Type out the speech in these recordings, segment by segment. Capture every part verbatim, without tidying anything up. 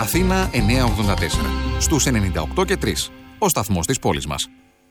Αθήνα εννιακόσια ογδόντα τέσσερα. Στους ενενήντα οκτώ και τρία. Ο σταθμός της πόλης μας.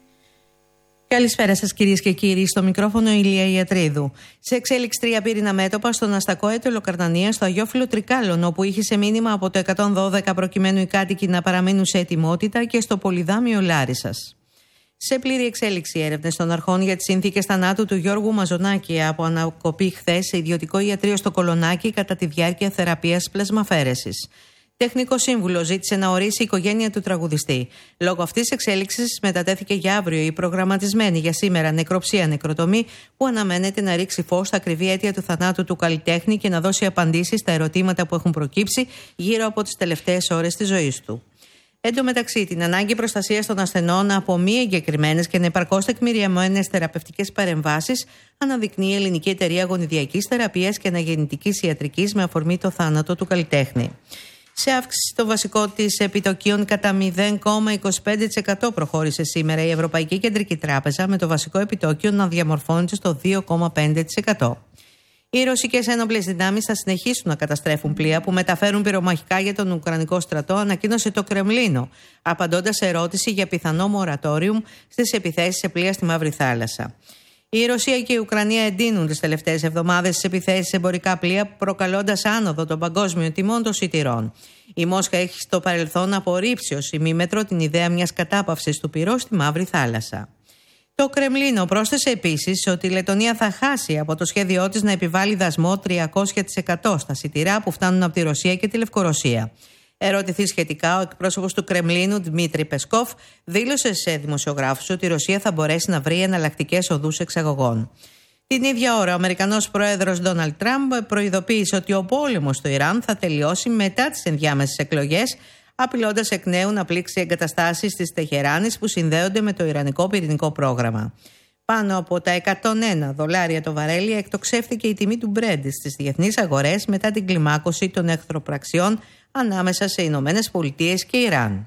Καλησπέρα σας κυρίες και κύριοι, στο μικρόφωνο Ηλία Ιατρίδου. Σε εξέλιξη τρία πύρινα μέτωπα στον αστακό έτωλο Καρνανία, στο Αγιόφυλο Τρικάλων, όπου είχε σε μήνυμα από το εκατόν δώδεκα προκειμένου οι κάτοικοι να παραμείνουν σε ετοιμότητα, και στο Πολυδάμιο Λάρισσας. Σε πλήρη εξέλιξη έρευνες των αρχών για τις συνθήκες θανάτου του Γιώργου Μαζονάκη από ανακοπή χθες σε ιδιωτικό ιατρείο στο Κολονάκι κατά τη διάρκεια θεραπείας πλασμαφαίρεσης. Τεχνικό σύμβουλο ζήτησε να ορίσει η οικογένεια του τραγουδιστή. Λόγω αυτής της εξέλιξης μετατέθηκε για αύριο η προγραμματισμένη για σήμερα νεκροψία νεκροτομή, που αναμένεται να ρίξει φως στα ακριβή αίτια του θανάτου του καλλιτέχνη και να δώσει απαντήσεις στα ερωτήματα που έχουν προκύψει γύρω από τις τελευταίες ώρες της ζωής του. Εν τω μεταξύ, την ανάγκη προστασίας των ασθενών από μη εγκεκριμένες και ανεπαρκώς τεκμηριωμένες θεραπευτικές παρεμβάσεις αναδεικνύει η Ελληνική Εταιρεία Γονιδιακής Θεραπείας και Αναγεννητικής Ιατρικής με αφορμή το θάνατο του καλλιτέχνη. Σε αύξηση το βασικό της επιτοκίων κατά μηδέν κόμμα είκοσι πέντε τοις εκατό προχώρησε σήμερα η Ευρωπαϊκή Κεντρική Τράπεζα, με το βασικό επιτόκιο να διαμορφώνεται στο δύο κόμμα πέντε τοις εκατό. Οι ρωσικές ένοπλες δυνάμεις θα συνεχίσουν να καταστρέφουν πλοία που μεταφέρουν πυρομαχικά για τον Ουκρανικό στρατό, ανακοίνωσε το Κρεμλίνο, απαντώντας σε ερώτηση για πιθανό μορατόριουμ στις επιθέσεις σε πλοία στη Μαύρη Θάλασσα. Η Ρωσία και η Ουκρανία εντείνουν τις τελευταίες εβδομάδες τις επιθέσεις σε εμπορικά πλοία, προκαλώντας άνοδο των παγκόσμιων τιμών των σιτηρών. Η Μόσχα έχει στο παρελθόν απορρίψει ως ημίμετρο την ιδέα μιας κατάπαυσης του πυρός στη Μαύρη Θάλασσα. Το Κρεμλίνο πρόσθεσε επίσης ότι η Λετονία θα χάσει από το σχέδιό της να επιβάλλει δασμό τριακόσια τοις εκατό στα σιτηρά που φτάνουν από τη Ρωσία και τη Λευκορωσία. Ερωτηθεί σχετικά, ο εκπρόσωπος του Κρεμλίνου, Δημήτρη Πεσκόφ, δήλωσε σε δημοσιογράφους ότι η Ρωσία θα μπορέσει να βρει εναλλακτικές οδούς εξαγωγών. Την ίδια ώρα, ο Αμερικανός πρόεδρος Ντόναλντ Τραμπ προειδοποίησε ότι ο πόλεμος στο Ιράν θα τελειώσει μετά τις ενδιάμεσες εκλογές, απειλώντας εκ νέου να πλήξει εγκαταστάσεις της Τεχεράνης που συνδέονται με το ιρανικό πυρηνικό πρόγραμμα. Πάνω από τα εκατόν ένα δολάρια το βαρέλι εκτοξεύτηκε η τιμή του Brent στις διεθνείς αγορές μετά την κλιμάκωση των εχθροπραξιών ανάμεσα σε Ηνωμένες Πολιτείες και Ιράν.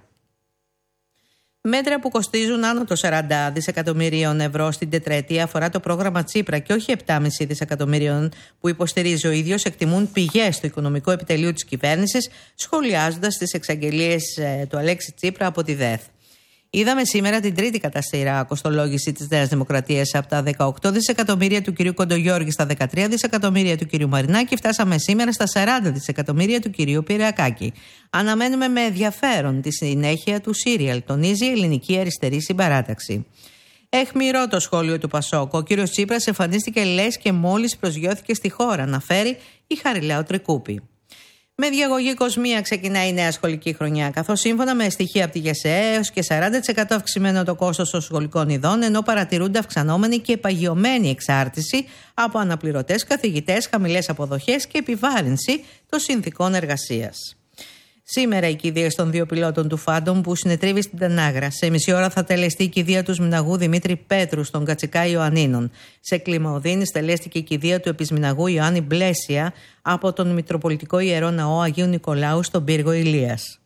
Μέτρα που κοστίζουν άνω των σαράντα δισεκατομμυρίων ευρώ στην τετραετία αφορά το πρόγραμμα Τσίπρα και όχι επτά κόμμα πέντε δισεκατομμυρίων που υποστηρίζει ο ίδιος, εκτιμούν πηγές του Οικονομικού Επιτελείου της κυβέρνησης, σχολιάζοντας τις εξαγγελίες ε, του Αλέξη Τσίπρα από τη ΔΕΘ. Είδαμε σήμερα την τρίτη κατά σειρά κοστολόγηση της Νέας Δημοκρατίας. Από τα δεκαοκτώ δισεκατομμύρια του κ. Κοντογιώργη στα δεκατρία δισεκατομμύρια του κ. Μαρινάκη, φτάσαμε σήμερα στα σαράντα δισεκατομμύρια του κ. Πυριακάκη. Αναμένουμε με ενδιαφέρον τη συνέχεια του σύριαλ, τονίζει η Ελληνική Αριστερή Συμπαράταξη. Αιχμηρό το σχόλιο του Πασόκ. Ο κ. Τσίπρας εμφανίστηκε λες και μόλις προσγειώθηκε στη χώρα, αναφέρει η Χαριλάου Τρικούπη. Με διαγωγή Κοσμία ξεκινάει η νέα σχολική χρονιά, καθώς σύμφωνα με στοιχεία από τη ΓΕΣΕΕ έως και σαράντα τοις εκατό αυξημένο το κόστος των σχολικών ειδών, ενώ παρατηρούνται αυξανόμενη και παγιωμένη εξάρτηση από αναπληρωτές καθηγητές, χαμηλές αποδοχές και επιβάρυνση των συνθηκών εργασίας. Σήμερα η κηδεία των δύο πιλότων του Φάντομ που συνετρίβει στην Τανάγρα. Σε μισή ώρα θα τελεστεί η κηδεία του Σμιναγού Δημήτρη Πέτρου στον Κατσικά Ιωαννίνων. Σε Κλιμαουδίνη τελέστηκε η κηδεία του Επισμηναγού Ιωάννη Μπλέσια από τον Μητροπολιτικό Ιερό Ναό Αγίου Νικολάου στον πύργο Ηλίας.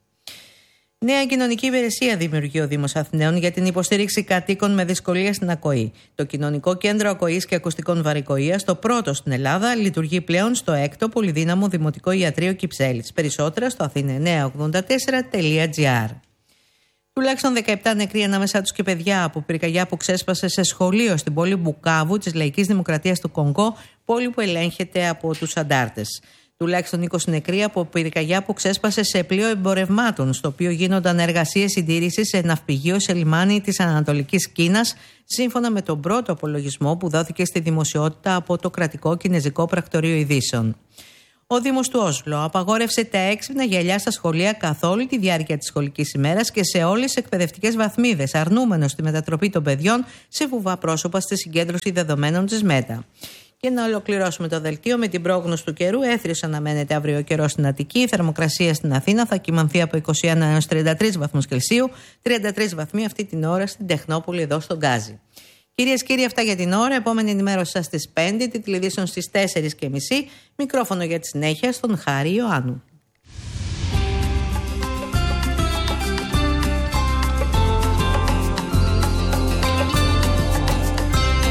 Νέα κοινωνική υπηρεσία δημιουργεί ο Δήμος Αθηναίων για την υποστήριξη κατοίκων με δυσκολία στην ακοή. Το Κοινωνικό Κέντρο Ακοής και Ακουστικών Βαρικοείας, το πρώτο στην Ελλάδα, λειτουργεί πλέον στο έκτο πολυδύναμο Δημοτικό Ιατρείο Κυψέλης. Περισσότερα στο αθήνα εννιακόσια ογδόντα τέσσερα τελεία τζι άρ. Τουλάχιστον δεκαεπτά νεκροί, ανάμεσά τους και παιδιά, από πυρκαγιά που ξέσπασε σε σχολείο στην πόλη Μπουκάβου της Λαϊκής Δημοκρατίας του Κονγκό, πόλη που ελέγχεται από τους αντάρτες. Τουλάχιστον είκοσι νεκροί από πυρκαγιά που ξέσπασε σε πλοίο εμπορευμάτων, στο οποίο γίνονταν εργασίες συντήρησης σε ναυπηγείο σε λιμάνι της Ανατολικής Κίνας, σύμφωνα με τον πρώτο απολογισμό που δόθηκε στη δημοσιότητα από το κρατικό κινεζικό πρακτορείο ειδήσεων. Ο Δήμος του Όσλο απαγόρευσε τα έξυπνα γυαλιά στα σχολεία καθ' όλη τη διάρκεια της σχολικής ημέρας και σε όλες τις εκπαιδευτικές βαθμίδες, αρνούμενος τη μετατροπή των παιδιών σε βουβά πρόσωπα στη συγκέντρωση δεδομένων της ΜΕΤΑ. Και να ολοκληρώσουμε το δελτίο με την πρόγνωση του καιρού. Έθριος αναμένεται αύριο καιρό στην Αττική. Η θερμοκρασία στην Αθήνα θα κυμανθεί από είκοσι ένα έως τριάντα τρεις βαθμούς Κελσίου. τριάντα τρεις βαθμοί αυτή την ώρα στην Τεχνόπολη εδώ στον Γκάζι. Κυρίες και κύριοι, αυτά για την ώρα. Επόμενη ενημέρωση σας στις πέντε, τη τηλεδιήσεων στις τέσσερις και μισή. Μικρόφωνο για τη συνέχεια στον Χάρη Ιωάννου.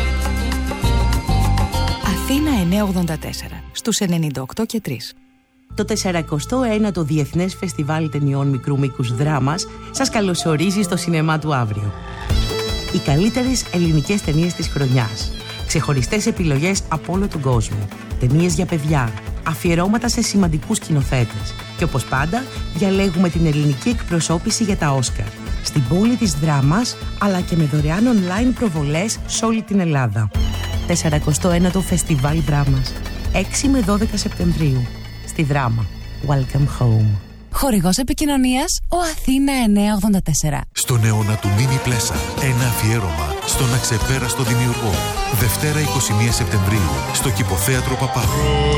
Αθήνα εννιακόσια ογδόντα τέσσερα στους ενενήντα οκτώ και τρία. Το τεσσαρακοστό ένατο Διεθνές Φεστιβάλ Ταινιών Μικρού Μήκους Δράμας σας καλωσορίζει στο σινεμά του αύριο. Οι καλύτερες ελληνικές ταινίες της χρονιάς. Ξεχωριστές επιλογές από όλο τον κόσμο. Ταινίες για παιδιά. Αφιερώματα σε σημαντικούς σκηνοθέτες. Και όπως πάντα, διαλέγουμε την ελληνική εκπροσώπηση για τα Όσκαρ. Στην πόλη της Δράμας, αλλά και με δωρεάν online προβολές σε όλη την Ελλάδα. τεσσαρακοστό ένατο Φεστιβάλ Δράμας. έξι με δώδεκα Σεπτεμβρίου. Στη Δράμα. Welcome home. Χορηγός επικοινωνίας ο Αθήνα εννιακόσια ογδόντα τέσσερα. Στον αιώνα του Μίνι Πλέσα, ένα αφιέρωμα στον αξεπέραστο δημιουργό. Δευτέρα εικοστή πρώτη Σεπτεμβρίου, στο Κηποθέατρο Παπάγου.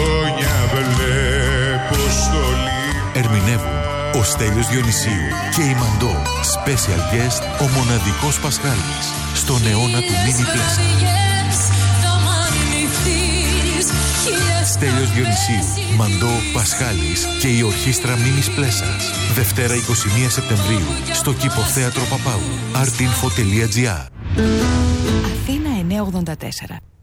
Ερμηνεύουν ο Στέλιος Διονυσίου και η Μαντώ. Special guest, ο μοναδικός Πασχάλης. Στον αιώνα του Μίνι Πλέσα. Στέλιος Διονυσίου, Μαντώ, Πασχάλης και η ορχήστρα Μίνις Πλέσας. Δευτέρα εικοστή πρώτη Σεπτεμβρίου, στο Κηποθέατρο Παπάγου. artinfo τελεία gr. Αθήνα εννιακόσια ογδόντα τέσσερα.